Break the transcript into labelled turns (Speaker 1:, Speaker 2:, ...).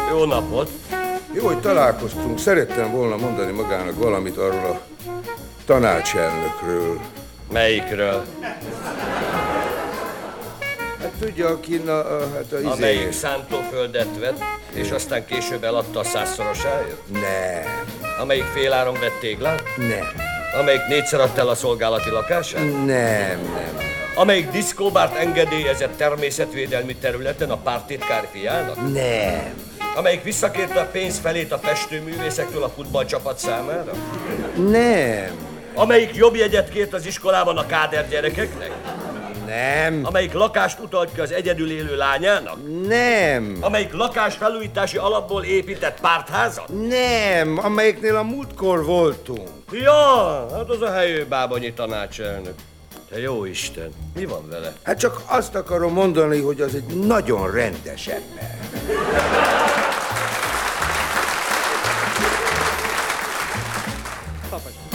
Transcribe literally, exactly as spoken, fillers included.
Speaker 1: Jó napot!
Speaker 2: Jó, hogy találkoztunk. Szerettem volna mondani magának valamit arról a tanácselnökről.
Speaker 1: Melyikről?
Speaker 2: Hát tudja, akin a... a, hát a izé...
Speaker 1: Amelyik szántóföldet vett, és aztán később eladta a százszorosáért?
Speaker 2: Nem.
Speaker 1: Amelyik féláron vett téglát?
Speaker 2: Nem.
Speaker 1: Amelyik négyszer adta el a szolgálati lakását?
Speaker 2: Nem, nem.
Speaker 1: Amelyik diszkóbárt engedélyezett természetvédelmi területen a pártitkár fiának?
Speaker 2: Nem.
Speaker 1: Amelyik visszakérte a pénz felét a festőművészektől a futballcsapat számára?
Speaker 2: Nem.
Speaker 1: Amelyik jobb jegyet kért az iskolában a káder gyerekeknek?
Speaker 2: Nem.
Speaker 1: Amelyik lakást utalt ki az egyedül élő lányának?
Speaker 2: Nem.
Speaker 1: Amelyik lakásfelújítási alapból épített pártházat?
Speaker 2: Nem. Amelyiknél a múltkor voltunk.
Speaker 1: Ja, hát az a helyőbábonyi tanácselnök. Te jó Isten, mi van vele?
Speaker 2: Hát csak azt akarom mondani, hogy az egy nagyon rendes ember.
Speaker 3: Papas.